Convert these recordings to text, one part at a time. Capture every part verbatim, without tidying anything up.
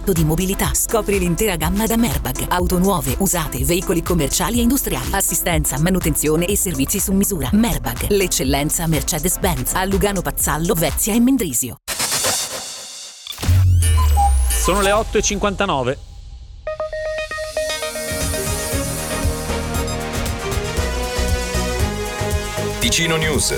progetto di mobilità. Scopri l'intera gamma da Merbag. Auto nuove, usate, veicoli commerciali e industriali. Assistenza, manutenzione e servizi su misura. Merbag, l'eccellenza Mercedes-Benz. A Lugano Pazzallo, Vezia e Mendrisio. Sono le otto e cinquantanove. Ticino News.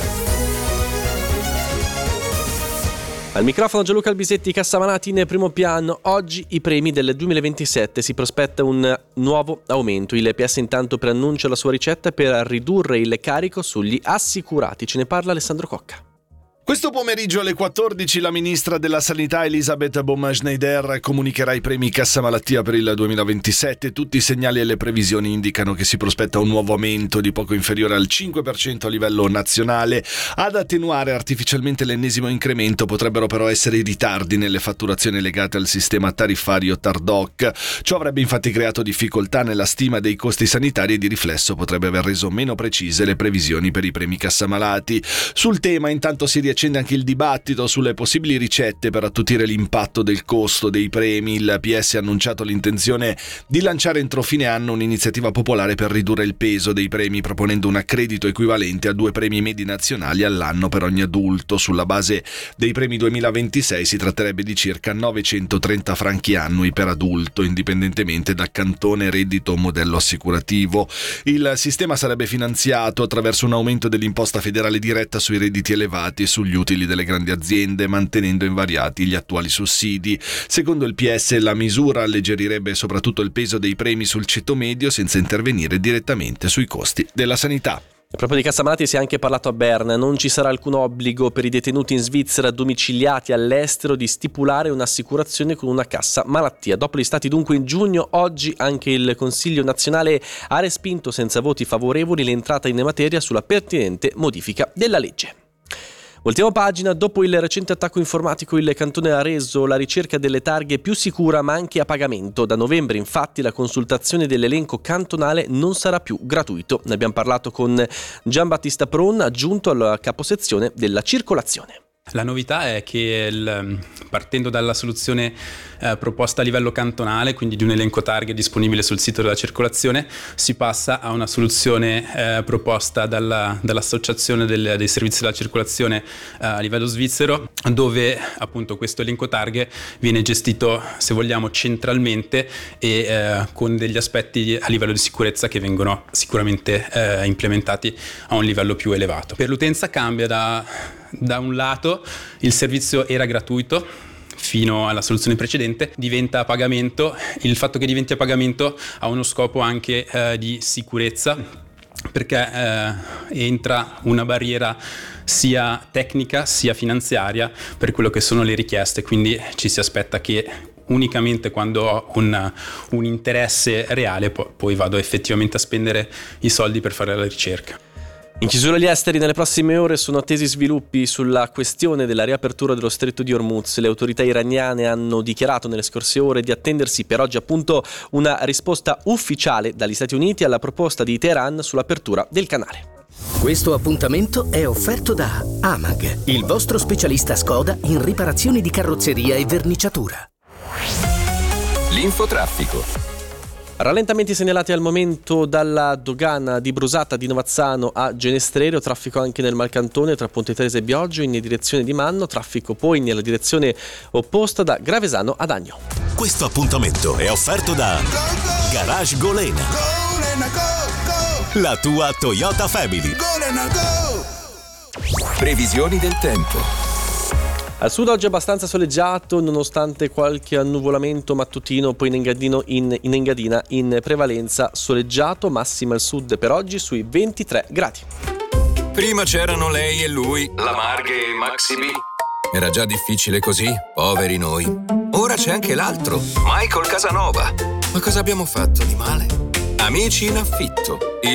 Al microfono Gianluca Albisetti, Cassamalati in primo piano. Oggi i premi del duemilaventisette, si prospetta un nuovo aumento. Il P S intanto preannuncia la sua ricetta per ridurre il carico sugli assicurati. Ce ne parla Alessandro Cocca. Questo pomeriggio alle quattordici la ministra della Sanità Elisabeth Bohman-Schneider comunicherà i premi Cassa Malattia per il duemilaventisette. Tutti i segnali e le previsioni indicano che si prospetta un nuovo aumento di poco inferiore al cinque per cento a livello nazionale. Ad attenuare artificialmente l'ennesimo incremento potrebbero però essere i ritardi nelle fatturazioni legate al sistema tariffario Tardoc. Ciò avrebbe infatti creato difficoltà nella stima dei costi sanitari e di riflesso potrebbe aver reso meno precise le previsioni per i premi Cassa Malati. Sul tema intanto si riesce Accende anche il dibattito sulle possibili ricette per attutire l'impatto del costo dei premi. Il P S ha annunciato l'intenzione di lanciare entro fine anno un'iniziativa popolare per ridurre il peso dei premi, proponendo un accredito equivalente a due premi medi nazionali all'anno per ogni adulto. Sulla base dei premi duemilaventisei si tratterebbe di circa novecentotrenta franchi annui per adulto, indipendentemente da cantone, reddito o modello assicurativo. Il sistema sarebbe finanziato attraverso un aumento dell'imposta federale diretta sui redditi elevati e sugli utili delle grandi aziende, mantenendo invariati gli attuali sussidi. Secondo il P S la misura alleggerirebbe soprattutto il peso dei premi sul ceto medio senza intervenire direttamente sui costi della sanità. E proprio di Cassamalati si è anche parlato a Berna. Non ci sarà alcun obbligo per i detenuti in Svizzera domiciliati all'estero di stipulare un'assicurazione con una cassa malattia. Dopo gli stati dunque in giugno, oggi anche il Consiglio nazionale ha respinto senza voti favorevoli l'entrata in materia sulla pertinente modifica della legge. Ultima pagina, dopo il recente attacco informatico il cantone ha reso la ricerca delle targhe più sicura ma anche a pagamento. Da novembre infatti la consultazione dell'elenco cantonale non sarà più gratuito. Ne abbiamo parlato con Giambattista Pron, aggiunto alla caposezione della circolazione. La novità è che il, partendo dalla soluzione eh, proposta a livello cantonale, quindi di un elenco targhe disponibile sul sito della circolazione, si passa a una soluzione eh, proposta dalla, dall'associazione del, dei servizi della circolazione eh, a livello svizzero, dove appunto questo elenco targhe viene gestito, se vogliamo, centralmente e eh, con degli aspetti a livello di sicurezza che vengono sicuramente eh, implementati a un livello più elevato. Per l'utenza cambia da Da un lato il servizio era gratuito fino alla soluzione precedente, diventa a pagamento. Il fatto che diventi a pagamento ha uno scopo anche eh, di sicurezza, perché eh, entra una barriera sia tecnica sia finanziaria per quello che sono le richieste, quindi ci si aspetta che unicamente quando ho un, un interesse reale po- poi vado effettivamente a spendere i soldi per fare la ricerca. In chiusura gli esteri, nelle prossime ore sono attesi sviluppi sulla questione della riapertura dello stretto di Hormuz. Le autorità iraniane hanno dichiarato nelle scorse ore di attendersi per oggi appunto una risposta ufficiale dagli Stati Uniti alla proposta di Teheran sull'apertura del canale. Questo appuntamento è offerto da Amag, il vostro specialista Skoda in riparazioni di carrozzeria e verniciatura. L'infotraffico. Rallentamenti segnalati al momento dalla dogana di Brusata di Novazzano a Genestrero, traffico anche nel Malcantone tra Ponte Teresa e Bioggio in direzione di Manno, traffico poi nella direzione opposta da Gravesano ad Agno. Questo appuntamento è offerto da Garage Golena, la tua Toyota Family. Previsioni del tempo. Al sud oggi è abbastanza soleggiato nonostante qualche annuvolamento mattutino, poi in Engadino in, in Engadina in prevalenza soleggiato, massima al sud per oggi sui ventitré gradi. Prima c'erano lei e lui, la Marghe e Maxi B. Era già difficile così, poveri noi. Ora c'è anche l'altro, Michael Casanova. Ma cosa abbiamo fatto di male? Amici in affitto. Il